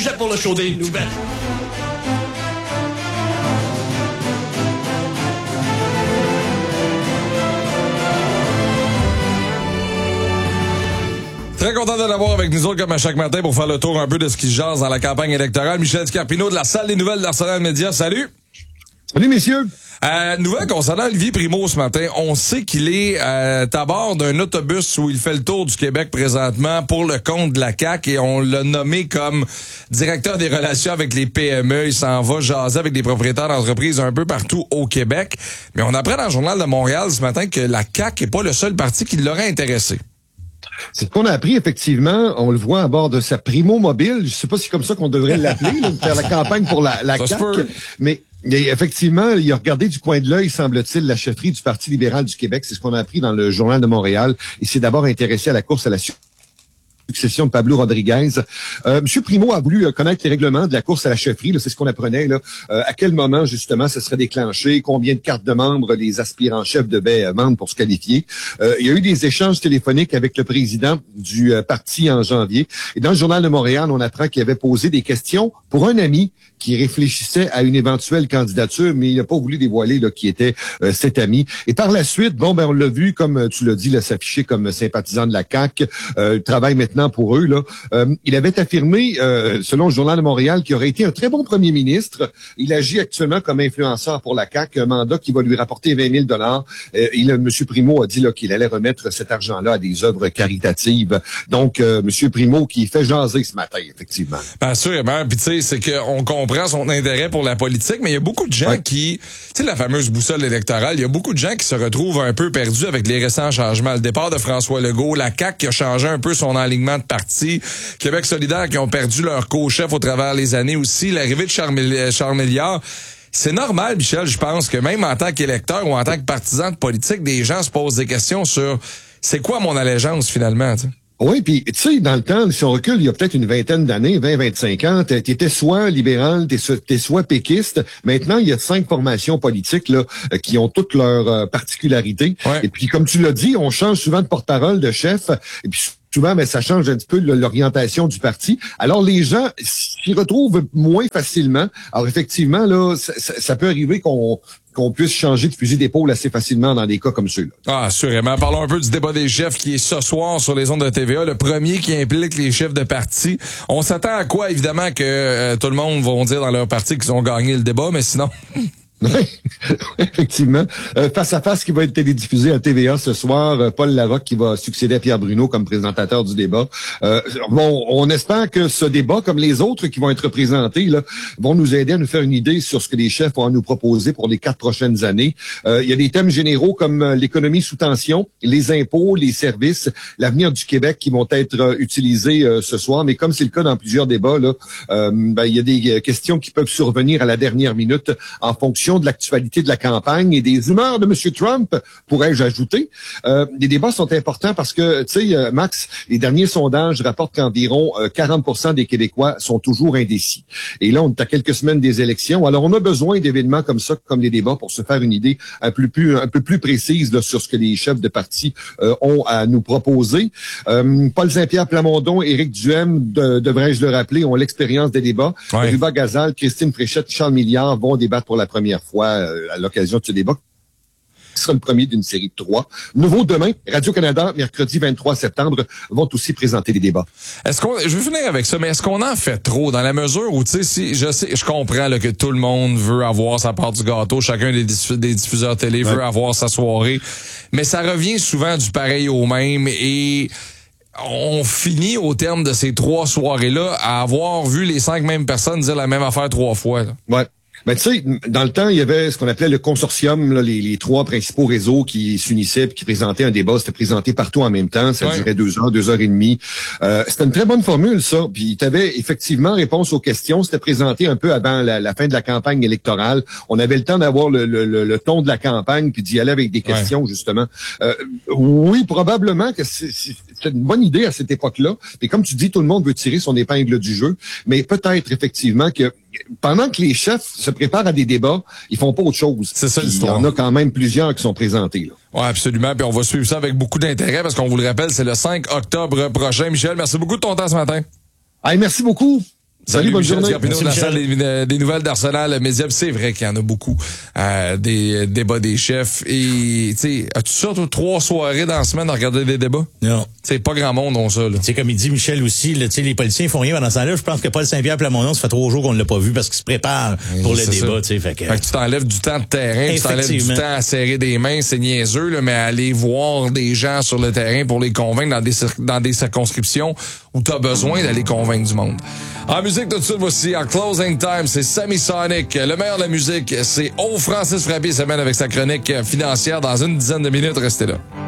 sujet pour le show des nouvelles. Très content de l'avoir avec nous autres comme à chaque matin pour faire le tour un peu de ce qui se jase dans la campagne électorale. Michel Scarpino de la salle des nouvelles d'Arsenal Média. Salut! Salut, messieurs! Nouvelle concernant Olivier Primo ce matin. On sait qu'il est à bord d'un autobus où il fait le tour du Québec présentement pour le compte de la CAQ et on l'a nommé comme directeur des relations avec les PME. Il s'en va jaser avec des propriétaires d'entreprises un peu partout au Québec. Mais on apprend dans le Journal de Montréal ce matin que la CAQ n'est pas le seul parti qui l'aurait intéressé. C'est ce qu'on a appris, effectivement. On le voit à bord de sa Primo Mobile. Je sais pas si c'est comme ça qu'on devrait l'appeler, là, faire la campagne pour la CAQ. Mais effectivement, il a regardé du coin de l'œil, semble-t-il, la chefferie du Parti libéral du Québec. C'est ce qu'on a appris dans le Journal de Montréal. Il s'est d'abord intéressé à la course à la succession de Pablo Rodriguez. Monsieur Primo a voulu connaître les règlements de la course à la chefferie. Là, c'est ce qu'on apprenait. Là. À quel moment, justement, ça serait déclenché? Combien de cartes de membres les aspirants chefs devaient vendre pour se qualifier? Il y a eu des échanges téléphoniques avec le président du parti en janvier. Et dans le Journal de Montréal, on apprend qu'il avait posé des questions pour un ami qui réfléchissait à une éventuelle candidature, mais il n'a pas voulu dévoiler là, qui était cet ami. Et par la suite, on l'a vu, comme tu l'as dit, là, s'afficher comme sympathisant de la CAQ. Il travaille maintenant pour eux. Là. Il avait affirmé, selon le Journal de Montréal, qu'il aurait été un très bon premier ministre. Il agit actuellement comme influenceur pour la CAQ, un mandat qui va lui rapporter 20 000 M. Primo a dit là, qu'il allait remettre cet argent-là à des œuvres caritatives. Donc, M. Primo qui fait jaser ce matin, effectivement. Bien sûr, puis tu sais, c'est qu'on comprend son intérêt pour la politique, mais il y a beaucoup de gens qui, tu sais, la fameuse boussole électorale, il y a beaucoup de gens qui se retrouvent un peu perdus avec les récents changements. Le départ de François Legault, la CAQ qui a changé un peu son alignement de parti, Québec solidaire qui ont perdu leur co-chef au travers les années aussi, l'arrivée de Charles Milliard. C'est normal, Michel, je pense que même en tant qu'électeur ou en tant que partisan de politique, des gens se posent des questions sur c'est quoi mon allégeance finalement, t'sais? Oui, puis tu sais, dans le temps, si on recule, il y a peut-être une vingtaine d'années, 20-25 ans, t'étais soit libéral, t'es soit péquiste. Maintenant, il y a 5 formations politiques là qui ont toutes leurs particularités. Ouais. Et puis, comme tu l'as dit, on change souvent de porte-parole, de chef. Et puis souvent, mais ça change un petit peu l'orientation du parti. Alors, les gens s'y retrouvent moins facilement. Alors, effectivement, là, ça peut arriver qu'on puisse changer de fusil d'épaule assez facilement dans des cas comme ceux-là. Ah, assurément. Parlons un peu du débat des chefs qui est ce soir sur les ondes de TVA, le premier qui implique les chefs de parti. On s'attend à quoi, évidemment, que tout le monde va dire dans leur parti qu'ils ont gagné le débat, mais sinon... Oui, effectivement. Face à face qui va être télédiffusé à TVA ce soir, Paul Larocque qui va succéder à Pierre Bruno comme présentateur du débat. On espère que ce débat, comme les autres qui vont être présentés, là, vont nous aider à nous faire une idée sur ce que les chefs vont nous proposer pour les 4 prochaines années. Il y a des thèmes généraux comme l'économie sous tension, les impôts, les services, l'avenir du Québec qui vont être utilisés ce soir. Mais comme c'est le cas dans plusieurs débats, là, il y a des questions qui peuvent survenir à la dernière minute en fonction de l'actualité de la campagne et des humeurs de M. Trump, pourrais-je ajouter. Les débats sont importants parce que, tu sais, Max, les derniers sondages rapportent qu'environ 40% des Québécois sont toujours indécis. Et là, on est à quelques semaines des élections. Alors, on a besoin d'événements comme ça, comme les débats, pour se faire une idée un peu plus précise là, sur ce que les chefs de parti ont à nous proposer. Paul Saint-Pierre Plamondon, Éric Duhem, devrais-je le rappeler, ont l'expérience des débats. Ouais. Ruba Gazal, Christine Fréchette, Charles Milliard vont débattre pour la première fois à l'occasion de ce débat. Ce sera le premier d'une série de 3. Nouveau demain, Radio-Canada, mercredi 23 septembre, vont aussi présenter les débats. Je vais finir avec ça, mais est-ce qu'on en fait trop dans la mesure où, tu sais, je comprends là, que tout le monde veut avoir sa part du gâteau, chacun des diffuseurs télé veut avoir sa soirée, mais ça revient souvent du pareil au même et on finit au terme de ces 3 soirées-là à avoir vu les 5 mêmes personnes dire la même affaire 3 fois. Là. Ouais. Ben, tu sais, dans le temps, il y avait ce qu'on appelait le consortium, là, les 3 principaux réseaux qui s'unissaient et qui présentaient un débat. C'était présenté partout en même temps. Ça durait 2 heures, 2 heures et demie. C'était une très bonne formule, ça. Puis, tu avais effectivement réponse aux questions. C'était présenté un peu avant la fin de la campagne électorale. On avait le temps d'avoir le ton de la campagne puis d'y aller avec des questions, justement. Oui, probablement que c'est une bonne idée à cette époque-là. Et comme tu dis, tout le monde veut tirer son épingle du jeu. Mais peut-être, effectivement, que pendant que les chefs se préparent à des débats, ils font pas autre chose. C'est ça l'histoire. Il y en a quand même plusieurs qui sont présentés. Oui, absolument. Puis on va suivre ça avec beaucoup d'intérêt parce qu'on vous le rappelle, c'est le 5 octobre prochain. Michel, merci beaucoup de ton temps ce matin. Hey, merci beaucoup. Salut, bonne Michel journée. Scarpino, Merci, dans la salle des nouvelles d'Arsenal Média. C'est vrai qu'il y en a beaucoup, des débats des chefs. Et, tu sais, as-tu ça, toi, 3 soirées dans la semaine à regarder des débats? Non. C'est pas grand monde, on ça, là. Tu sais, comme il dit Michel aussi, là, tu sais, les politiciens font rien pendant ce temps-là. Je pense que Paul Saint-Pierre Plamondon, ça fait 3 jours qu'on ne l'a pas vu parce qu'il se prépare pour le débat, tu sais. Fait que tu t'enlèves du temps de terrain, tu t'enlèves du temps à serrer des mains, c'est niaiseux, là, mais aller voir des gens sur le terrain pour les convaincre dans des circonscriptions où t'as besoin d'aller convaincre du monde. En musique, tout de suite, voici en Closing Time, c'est Sammy Sonic. Le meilleur de la musique, c'est Francis Frappé, semaine avec sa chronique financière dans une dizaine de minutes. Restez là.